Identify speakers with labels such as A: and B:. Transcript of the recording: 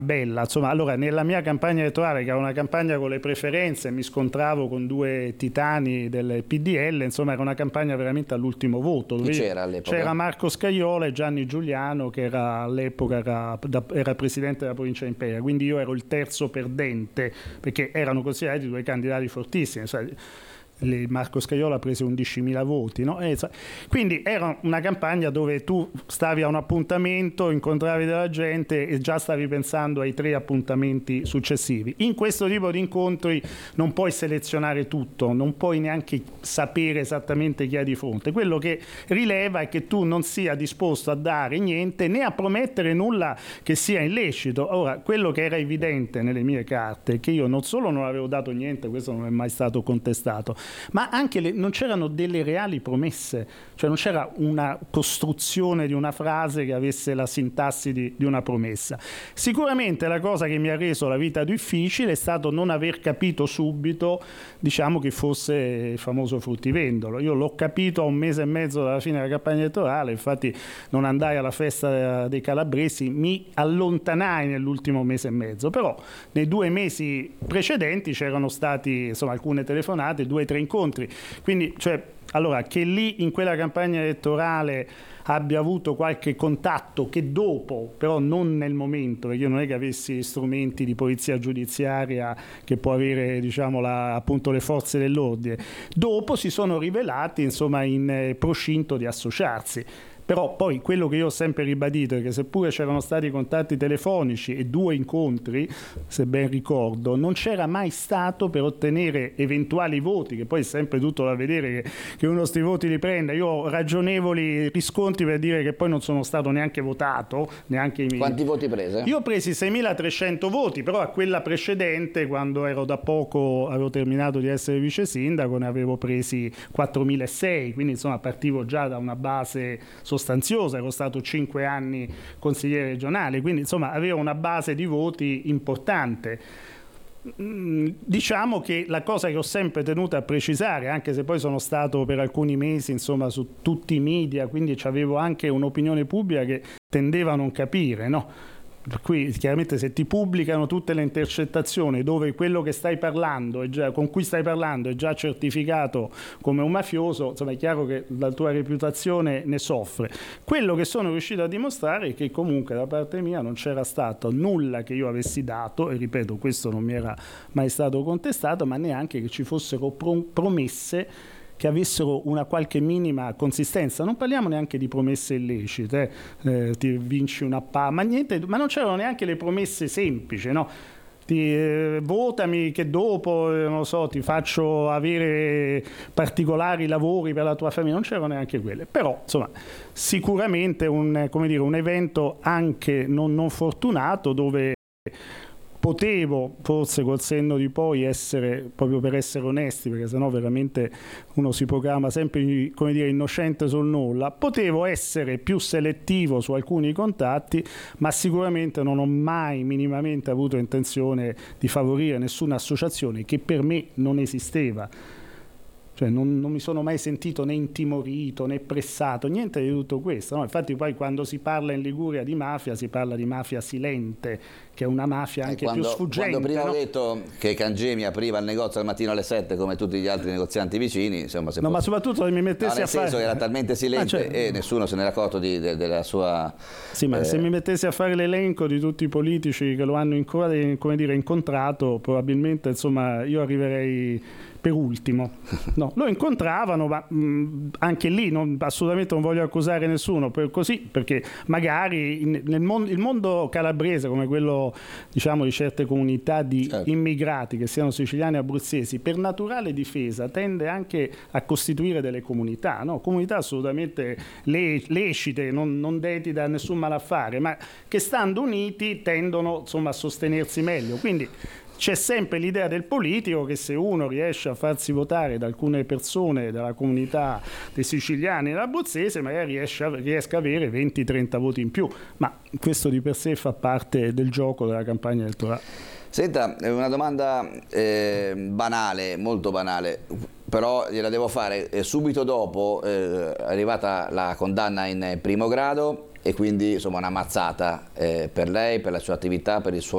A: bella, insomma. Allora, nella mia campagna elettorale, che era una campagna con le preferenze, mi scontravo con due titani del PDL, insomma era una campagna veramente all'ultimo voto.
B: Chi c'era all'epoca?
A: C'era Marco Scajola e Gianni Giuliano, che all'epoca era presidente della provincia di Imperia, quindi io ero il terzo perdente, perché erano considerati due candidati fortissimi. Marco Scajola prese 11.000 voti, no? Quindi era una campagna dove tu stavi a un appuntamento, incontravi della gente e già stavi pensando ai 3 appuntamenti successivi. In questo tipo di incontri non puoi selezionare tutto, non puoi neanche sapere esattamente chi hai di fronte. Quello che rileva è che tu non sia disposto a dare niente né a promettere nulla che sia illecito. Ora, quello che era evidente nelle mie carte è che io non solo non avevo dato niente, questo non è mai stato contestato, ma anche non c'erano delle reali promesse, cioè non c'era una costruzione di una frase che avesse la sintassi di una promessa. Sicuramente la cosa che mi ha reso la vita difficile è stato non aver capito subito, diciamo, che fosse il famoso fruttivendolo. Io l'ho capito a 1 mese e mezzo dalla fine della campagna elettorale, infatti non andai alla festa dei calabresi, mi allontanai nell'ultimo mese e mezzo, però nei 2 mesi precedenti c'erano stati, insomma, alcune telefonate, 2 o 3 incontri, quindi allora che lì in quella campagna elettorale abbia avuto qualche contatto che dopo, però non nel momento, perché io non è che avessi strumenti di polizia giudiziaria che può avere, diciamo, appunto le forze dell'ordine, dopo si sono rivelati, insomma, in procinto di associarsi. Però poi quello che io ho sempre ribadito è che seppure c'erano stati contatti telefonici e 2 incontri, se ben ricordo, non c'era mai stato per ottenere eventuali voti, che poi è sempre tutto da vedere che uno sti voti li prenda. Io ho ragionevoli riscontri per dire che poi non sono stato neanche votato, neanche i miei.
B: Quanti voti prese?
A: Io ho presi 6.300 voti, però a quella precedente, quando ero da poco, avevo terminato di essere vice sindaco, ne avevo presi 4.600, quindi insomma partivo già da una base sostanziosa, ero stato 5 anni consigliere regionale, quindi insomma avevo una base di voti importante. Diciamo che la cosa che ho sempre tenuto a precisare, anche se poi sono stato per alcuni mesi, insomma, su tutti i media, quindi avevo anche un'opinione pubblica che tendeva a non capire, no? Per cui chiaramente se ti pubblicano tutte le intercettazioni dove quello che stai parlando con cui stai parlando è già certificato come un mafioso, insomma è chiaro che la tua reputazione ne soffre. Quello che sono riuscito a dimostrare è che comunque da parte mia non c'era stato nulla che io avessi dato, e ripeto, questo non mi era mai stato contestato, ma neanche che ci fossero promesse che avessero una qualche minima consistenza. Non parliamo neanche di promesse illecite, ti vinci una ma niente, ma non c'erano neanche le promesse semplici, no? Votami che dopo, non so, ti faccio avere particolari lavori per la tua famiglia, non c'erano neanche quelle. Però, insomma, sicuramente un evento anche non fortunato, dove potevo, forse col senno di poi, essere, proprio per essere onesti, perché sennò veramente uno si proclama sempre, come dire, innocente sul nulla, potevo essere più selettivo su alcuni contatti, ma sicuramente non ho mai minimamente avuto intenzione di favorire nessuna associazione che per me non esisteva. Cioè non mi sono mai sentito né intimorito né pressato, niente di tutto questo, no? Infatti poi quando si parla in Liguria di mafia si parla di mafia silente, che è una mafia anche più sfuggente.
B: Quando prima
A: no?
B: ho detto che Cangemi apriva il negozio al mattino alle 7 come tutti gli altri negozianti vicini, insomma,
A: no, ma soprattutto se mi mettessi
B: a fare... nel senso che era talmente silente e nessuno se n'era accorto della sua...
A: Sì, ma se mi mettessi a fare l'elenco di tutti i politici che lo hanno incontrato, probabilmente, insomma, io arriverei per ultimo. No, lo incontravano, ma anche lì assolutamente non voglio accusare nessuno, perché magari il mondo calabrese, come quello, diciamo, di certe comunità di immigrati, che siano siciliani o abruzzesi, per naturale difesa tende anche a costituire delle comunità, no? Comunità assolutamente lecite, non deti da nessun malaffare, ma che stando uniti tendono, insomma, a sostenersi meglio. Quindi c'è sempre l'idea del politico che se uno riesce a farsi votare da alcune persone della comunità dei siciliani e dell'abruzzese, magari riesca a avere 20-30 voti in più, ma questo di per sé fa parte del gioco della campagna elettorale.
B: Senta, una domanda banale, molto banale, però gliela devo fare. Subito dopo è arrivata la condanna in primo grado e quindi, insomma, una mazzata per lei, per la sua attività, per il suo